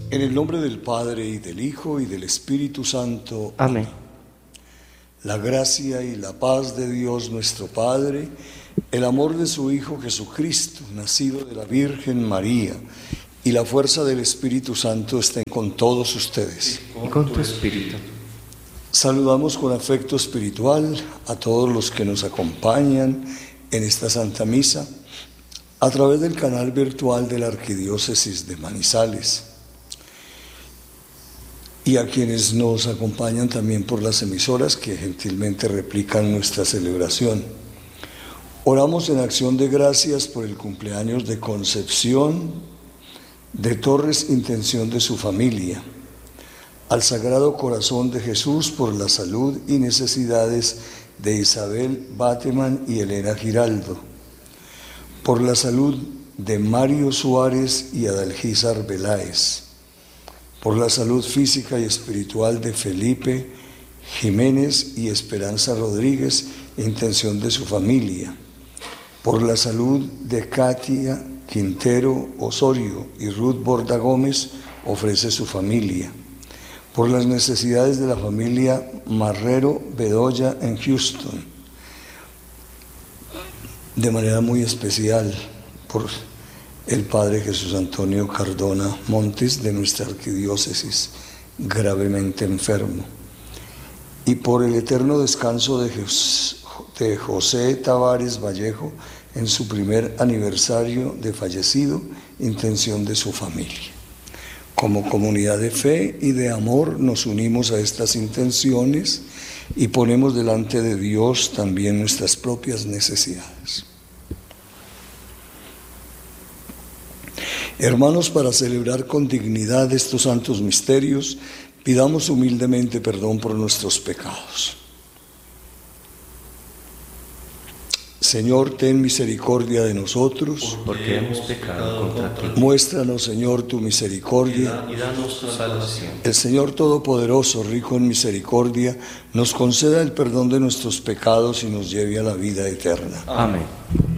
En el nombre del Padre, y del Hijo, y del Espíritu Santo. Amén. La gracia y la paz de Dios nuestro Padre, el amor de su Hijo Jesucristo, nacido de la Virgen María, y la fuerza del Espíritu Santo estén con todos ustedes. Y con tu espíritu. Saludamos con afecto espiritual a todos los que nos acompañan en esta Santa Misa a través del canal virtual de la Arquidiócesis de Manizales, y a quienes nos acompañan también por las emisoras que gentilmente replican nuestra celebración. Oramos en acción de gracias por el cumpleaños de Concepción de Torres, intención de su familia, al Sagrado Corazón de Jesús por la salud y necesidades de Isabel Bateman y Elena Giraldo, por la salud de Mario Suárez y Adalgisa Veláez, por la salud física y espiritual de Felipe Jiménez y Esperanza Rodríguez, intención de su familia, por la salud de Katia Quintero Osorio y Ruth Borda Gómez, ofrece su familia, por las necesidades de la familia Marrero Bedoya en Houston, de manera muy especial por el Padre Jesús Antonio Cardona Montes de nuestra arquidiócesis, gravemente enfermo, y por el eterno descanso de José Tavares Vallejo en su primer aniversario de fallecido, intención de su familia. Como comunidad de fe y de amor nos unimos a estas intenciones y ponemos delante de Dios también nuestras propias necesidades. Hermanos, para celebrar con dignidad estos santos misterios, pidamos humildemente perdón por nuestros pecados. Señor, ten misericordia de nosotros, porque hemos pecado contra ti. Muéstranos, Señor, tu misericordia Y danos tu salvación. El Señor Todopoderoso, rico en misericordia, nos conceda el perdón de nuestros pecados y nos lleve a la vida eterna. Amén.